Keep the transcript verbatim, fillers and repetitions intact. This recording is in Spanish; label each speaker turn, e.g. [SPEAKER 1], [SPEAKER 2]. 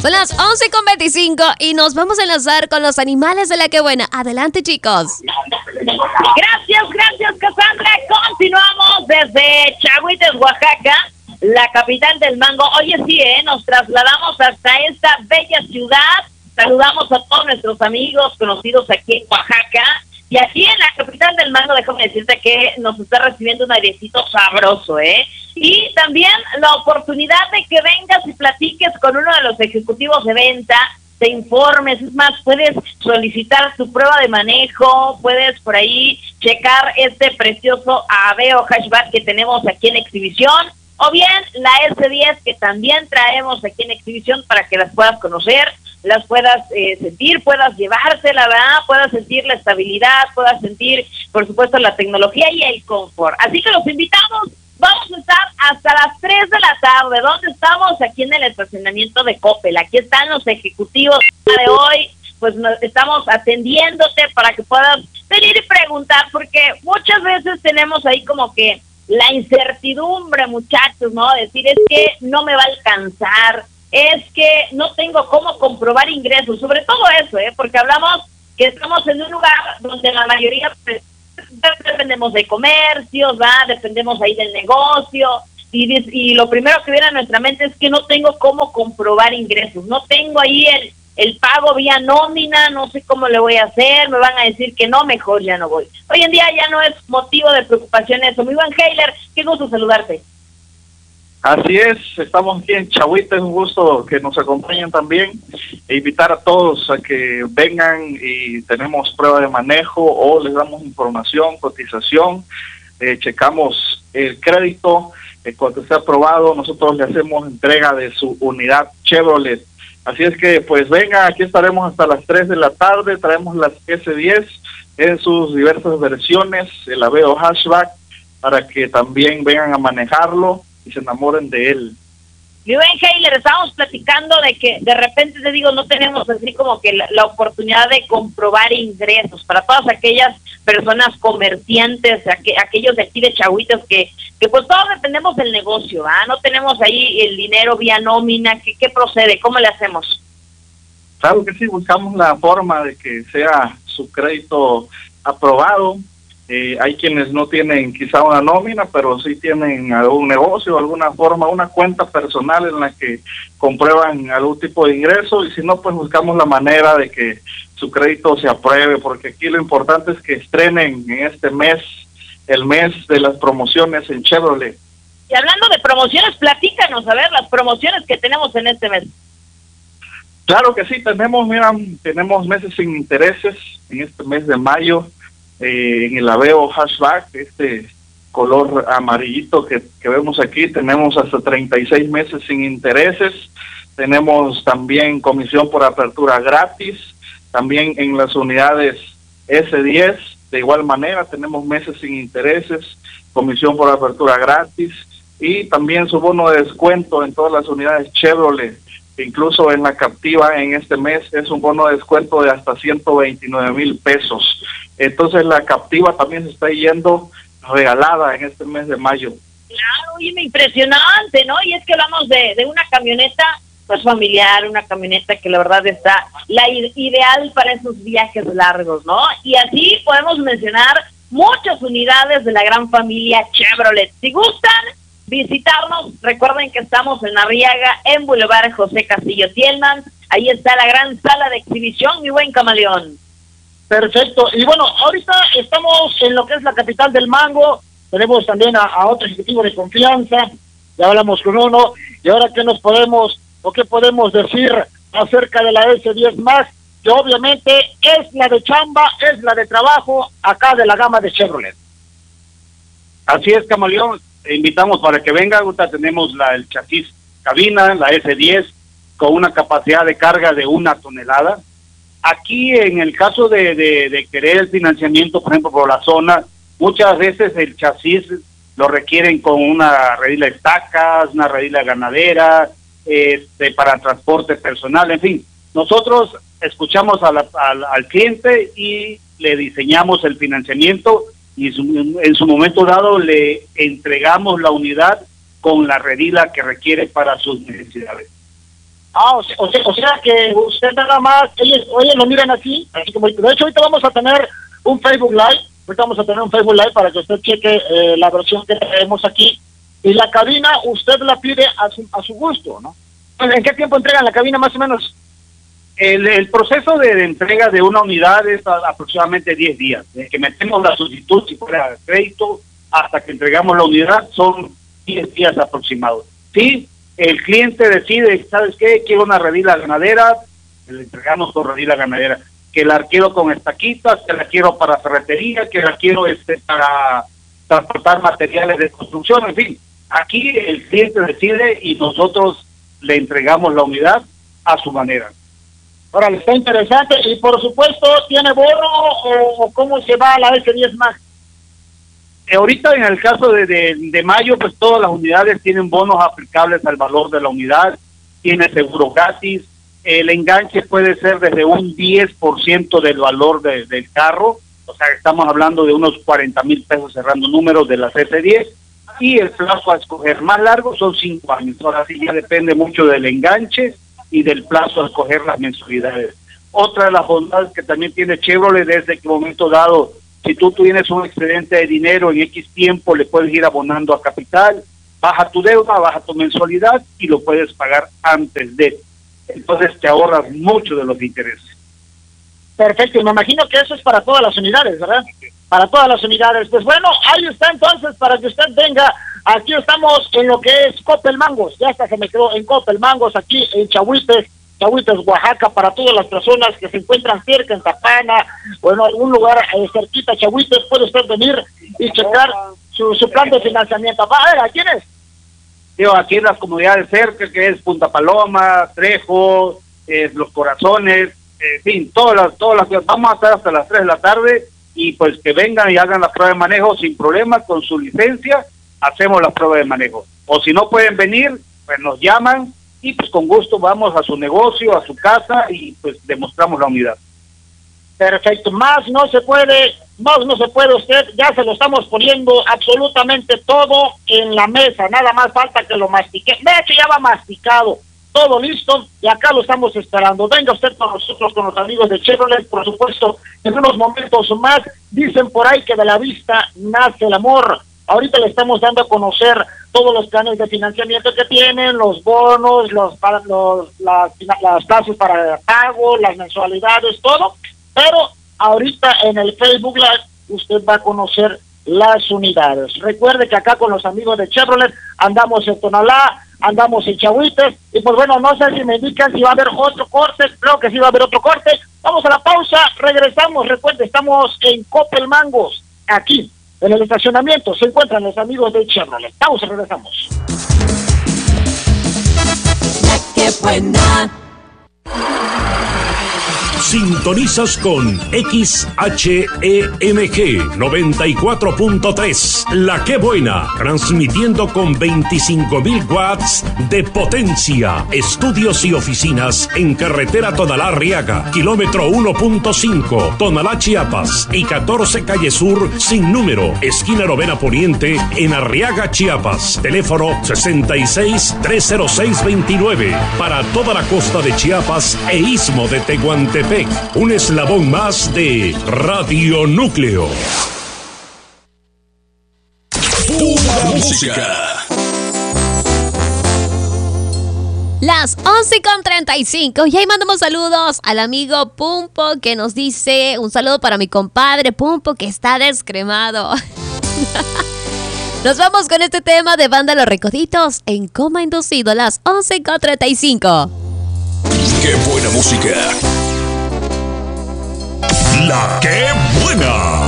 [SPEAKER 1] Son las once con veinticinco y nos vamos a enlazar con los animales de la que buena. Adelante, chicos.
[SPEAKER 2] Gracias, gracias, Cassandra. Continuamos desde Chahuites, Oaxaca, la capital del mango. Oye, sí, ¿eh? Nos trasladamos hasta esta bella ciudad. Saludamos a todos nuestros amigos conocidos aquí en Oaxaca. Y aquí en la capital del mango, déjame decirte que nos está recibiendo un airecito sabroso, ¿eh? Y también la oportunidad de que vengas y platiques con uno de los ejecutivos de venta, te informes, es más, puedes solicitar tu prueba de manejo, puedes por ahí checar este precioso Aveo Hatchback que tenemos aquí en exhibición, o bien la ese diez que también traemos aquí en exhibición para que las puedas conocer, las puedas eh, sentir, puedas llevársela, ¿verdad? Puedas sentir la estabilidad, puedas sentir, por supuesto, la tecnología y el confort. Así que los invitamos. Vamos a estar hasta las tres de la tarde. ¿Dónde estamos? Aquí en el estacionamiento de Coppel. Aquí están los ejecutivos de hoy. Pues nos estamos atendiéndote para que puedas venir y preguntar, porque muchas veces tenemos ahí como que la incertidumbre, muchachos, ¿no? Decir, es que no me va a alcanzar, es que no tengo cómo comprobar ingresos, sobre todo eso, ¿eh? Porque hablamos que estamos en un lugar donde la mayoría... Pues, dependemos de comercios, ¿va? Dependemos ahí del negocio y, y lo primero que viene a nuestra mente es que no tengo cómo comprobar ingresos, no tengo ahí el, el pago vía nómina, no sé cómo le voy a hacer, me van a decir que no, mejor ya no voy. Hoy en día ya no es motivo de preocupación eso. Muy buen Heiler, qué gusto saludarte.
[SPEAKER 3] Así es, estamos aquí en Chahuites, es un gusto que nos acompañen también e invitar a todos a que vengan y tenemos prueba de manejo o les damos información, cotización, eh, checamos el crédito, eh, cuando esté aprobado nosotros le hacemos entrega de su unidad Chevrolet. Así es que pues vengan, aquí estaremos hasta las tres de la tarde, traemos las ese diez en sus diversas versiones, el Aveo Hatchback, para que también vengan a manejarlo y se enamoren de él.
[SPEAKER 2] Mi buen Heiler, estábamos platicando de que de repente te digo, no tenemos así como que la, la oportunidad de comprobar ingresos para todas aquellas personas comerciantes, aqu aquellos de aquí de Chahuites que, que pues todos dependemos del negocio, ¿ah? No tenemos ahí el dinero vía nómina, ¿qué, qué procede? ¿Cómo le hacemos?
[SPEAKER 3] Claro que sí, buscamos la forma de que sea su crédito aprobado. Eh, hay quienes no tienen quizá una nómina, pero sí tienen algún negocio, alguna forma, una cuenta personal en la que comprueban algún tipo de ingreso, y si no, pues buscamos la manera de que su crédito se apruebe, porque aquí lo importante es que estrenen en este mes, el mes de las promociones en Chevrolet.
[SPEAKER 2] Y hablando de promociones, platícanos, a ver, las promociones que tenemos en este mes.
[SPEAKER 3] Claro que sí, tenemos, mira, tenemos meses sin intereses en este mes de mayo. Eh, en el Aveo Hatchback, este color amarillito que, que vemos aquí, tenemos hasta treinta y seis meses sin intereses, tenemos también comisión por apertura gratis, también en las unidades ese diez, de igual manera, tenemos meses sin intereses, comisión por apertura gratis, y también su bono de descuento en todas las unidades Chevrolet, incluso en la Captiva en este mes es un bono de descuento de hasta ciento veintinueve mil pesos. Entonces la Captiva también se está yendo regalada en este mes de mayo.
[SPEAKER 2] Claro, oye, impresionante, ¿no? Y es que hablamos de, de una camioneta pues familiar, una camioneta que la verdad está la ideal para esos viajes largos, ¿no? Y así podemos mencionar muchas unidades de la gran familia Chevrolet. Si gustan visitarnos, recuerden que estamos en Arriaga, en Boulevard José Castillo Tielman. Ahí está la gran sala de exhibición, mi buen camaleón.
[SPEAKER 4] Perfecto, y bueno, ahorita estamos en lo que es la capital del mango, tenemos también a, a otro ejecutivo de confianza, ya hablamos con uno, y ahora qué nos podemos, o qué podemos decir acerca de la ese diez más, que obviamente es la de chamba, es la de trabajo, acá de la gama de Chevrolet.
[SPEAKER 5] Así es, camaleón, te invitamos para que venga. Ahorita tenemos la, el chasis cabina, la ese diez, con una capacidad de carga de una tonelada. Aquí, en el caso de, de, de querer el financiamiento, por ejemplo, por la zona, muchas veces el chasis lo requieren con una redila de estacas, una redila ganadera, este, para transporte personal, en fin. Nosotros escuchamos a la, al, al cliente y le diseñamos el financiamiento y su, en su momento dado le entregamos la unidad con la redila que requiere para sus necesidades.
[SPEAKER 4] Ah, o sea, o sea, o sea que usted nada más, ellos, ellos lo miran así, así como, de hecho ahorita vamos a tener un Facebook Live, ahorita vamos a tener un Facebook Live para que usted cheque eh, la versión que tenemos aquí, y la cabina usted la pide a su, a su gusto, ¿no? ¿En qué tiempo entregan la cabina más o menos?
[SPEAKER 5] El, el proceso de, de entrega de una unidad es a, aproximadamente diez días, desde que metemos la solicitud, si fuera crédito, hasta que entregamos la unidad, son diez días aproximados. Sí, el cliente decide, ¿sabes qué? Quiero una redila ganadera, le entregamos con redila ganadera, que la quiero con estaquitas, que la quiero para ferretería, que la quiero este para transportar materiales de construcción, en fin. Aquí el cliente decide y nosotros le entregamos la unidad a su manera.
[SPEAKER 4] Ahora, está interesante, y por supuesto, ¿tiene bono o, o cómo se va a la S diez Max?
[SPEAKER 5] Eh, ahorita en el caso de, de, de mayo, pues todas las unidades tienen bonos aplicables al valor de la unidad, tiene seguro gratis, el enganche puede ser desde un diez por ciento del valor de, del carro, o sea, estamos hablando de unos cuarenta mil pesos cerrando números de las S diez, y el plazo a escoger más largo son cinco años, ahora sí ya depende mucho del enganche y del plazo a escoger las mensualidades. Otra de las bondades que también tiene Chevrolet es de que en un momento dado, si tú tienes un excedente de dinero en X tiempo, le puedes ir abonando a capital, baja tu deuda, baja tu mensualidad y lo puedes pagar antes de. Entonces te ahorras mucho de los intereses.
[SPEAKER 4] Perfecto, y me imagino que eso es para todas las unidades, ¿verdad? Para todas las unidades. Pues bueno, ahí está entonces, para que usted venga. Aquí estamos en lo que es Coppel Mangos, ya hasta se me quedó en Coppel Mangos, aquí en Chahuites, Chahuites, Oaxaca, para todas las personas que se encuentran cerca, en Tapana, o en algún lugar eh, cerquita, Chahuites, puede usted venir y checar su, su plan de financiamiento. Va, a ver, ¿a quién es?
[SPEAKER 5] Digo, aquí en las comunidades cerca, que es Punta Paloma, Trejo, eh, Los Corazones, en fin, todas las, todas las, vamos a estar hasta las tres de la tarde, y pues que vengan y hagan la prueba de manejo sin problema, con su licencia, hacemos la prueba de manejo. O si no pueden venir, pues nos llaman, y pues con gusto vamos a su negocio, a su casa, y pues demostramos la unidad.
[SPEAKER 4] Perfecto, más no se puede, más no se puede usted, ya se lo estamos poniendo absolutamente todo en la mesa, nada más falta que lo mastique. De hecho ya va masticado, todo listo, y acá lo estamos esperando. Venga usted con nosotros, con los amigos de Chevrolet, por supuesto, en unos momentos más. Dicen por ahí que de la vista nace el amor. Ahorita le estamos dando a conocer todos los planes de financiamiento que tienen, los bonos, los, los las, las tasas para pago, las mensualidades, todo. Pero ahorita en el Facebook Live usted va a conocer las unidades. Recuerde que acá con los amigos de Chevrolet andamos en Tonalá, andamos en Chahuites, y pues bueno, no sé si me indican si va a haber otro corte, creo que sí va a haber otro corte. Vamos a la pausa, regresamos. Recuerde, estamos en Coppel Mangos, aquí en el estacionamiento se encuentran los amigos de Chevrolet. Pausa, regresamos.
[SPEAKER 1] ¡Qué buena!
[SPEAKER 6] Sintonizas con X H E M G noventa y cuatro punto tres, La Que Buena, transmitiendo con veinticinco mil watts de potencia. Estudios y oficinas en carretera Tonalá-Arriaga, kilómetro uno punto cinco, Tonalá, Chiapas, y catorce Calle Sur, sin número, esquina Novena Poniente, en Arriaga, Chiapas. Teléfono sesenta y seis, trescientos seis, veintinueve, para toda la costa de Chiapas e istmo de Tehuantepec. Un eslabón más de Radio Núcleo.
[SPEAKER 7] Pura música.
[SPEAKER 1] Las once con treinta y cinco, y ahí mandamos saludos al amigo Pumpo, que nos dice un saludo para mi compadre Pumpo, que está descremado. Nos vamos con este tema de Banda Los Recoditos en Coma Inducido a las once con treinta y cinco.
[SPEAKER 7] ¡Qué buena música!
[SPEAKER 6] La Que Buena.